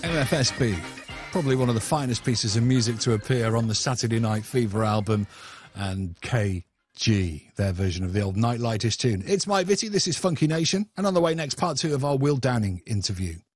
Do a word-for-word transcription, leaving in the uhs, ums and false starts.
M F S B, probably one of the finest pieces of music to appear on the Saturday Night Fever album, and K G, their version of the old Nightlighters tune. It's Mike Vitti, this is Funky Nation, and on the way next, part two of our Will Downing interview.